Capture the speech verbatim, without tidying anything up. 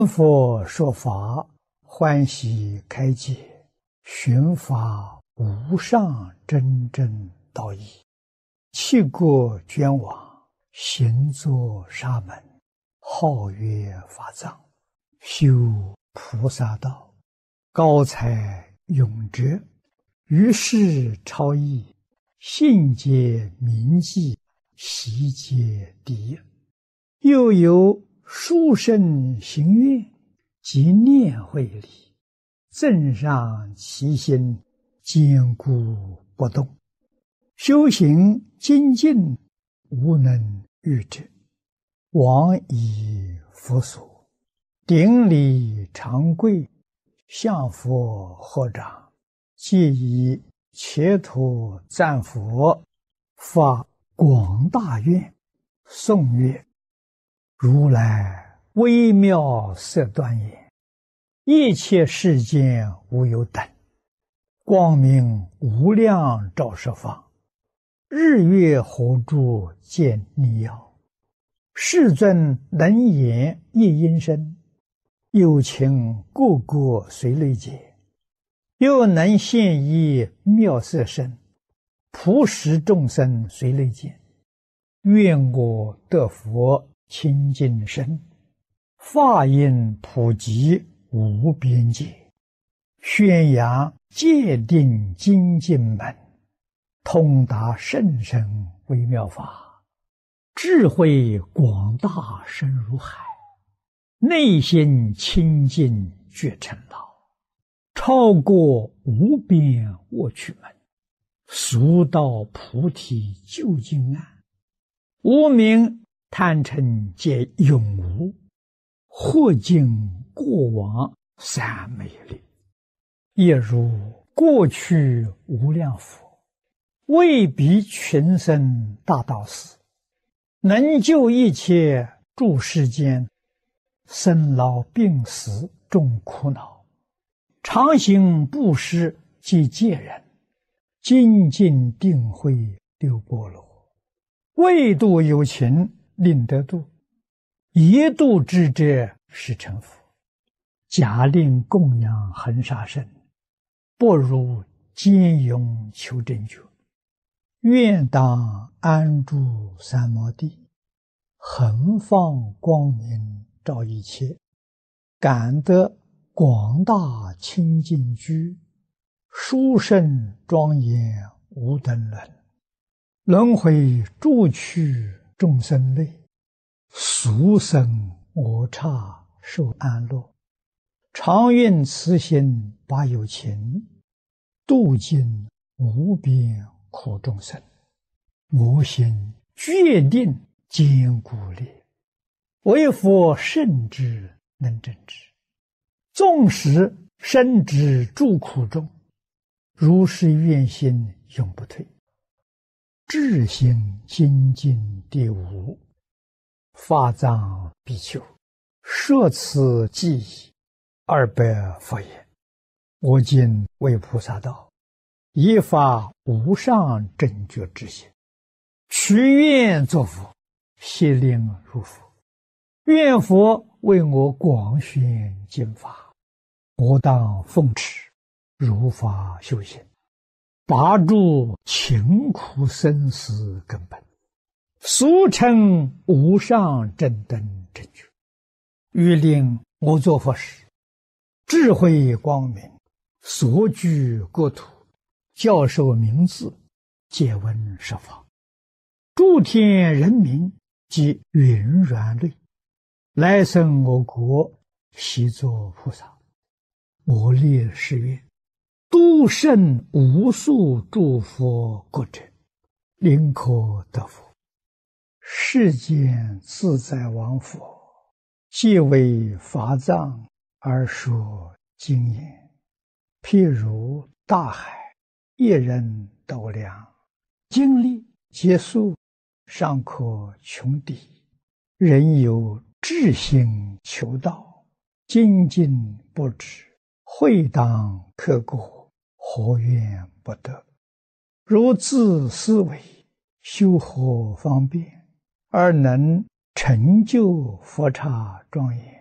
佛说法，欢喜开解，寻法无上真正道义。弃过捐往，行作沙门，号曰法藏，修菩萨道，高才永哲，于世超逸，信解铭记，习皆第一。又有殊胜行愿，即念慧理，正上其心，坚固不动。修行精进，无能御之。往以佛所，顶礼长跪，向佛合掌，即以切土赞佛，发广大愿，颂曰：如来微妙色端严，一切世间无有等，光明无量照十方，日月火柱见逆耀，世尊能言一音声，有情个个随类解，又能现一妙色身，普使众生随类见。愿我得佛清净身，法音普及无边界，宣扬戒定精进门，通达甚深微妙法，智慧广大深如海，内心清净觉成道，超过无边卧趣门，速到菩提究竟岸。无明贪嗔皆永无，或尽过往三昧力，也如过去无量佛，为彼群生大道士，能救一切诸世间生老病死众苦恼，常行布施及戒人，精进定慧六波罗，为度有情令得度，一度之者是成佛。假令供养恒沙身，不如坚勇求真觉。愿当安住三摩地，恒放光明照一切，感得广大清净居，殊胜庄严无等伦。轮回诸趣众生类，俗生我刹受安乐。常愿慈心把有情，度尽无边苦众生。我心决定坚固烈，为佛圣之能证之。纵使身之诸苦中，如是愿心永不退。智行精进第五，法藏比丘，摄此记忆二百佛言：我今为菩萨道，以发无上正觉之心，许愿作佛，悉令入佛。愿佛为我广宣经法，我当奉持，如法修行，拔除勤苦生死根本，俗称无上正等正觉。欲令我作佛时，智慧光明，所居国土，教授名字，皆闻十方。诸天人民及云软类，来生我国，悉作菩萨。我立誓愿，度胜无数诸佛国者，临可得佛。世间自在王佛，既为法藏而说经言，譬如大海，一人斗量，经历结束，尚可穷底。人有志心求道，精进不止，会当刻过，何怨不得？如自思维，修何方便，而能成就佛刹庄严？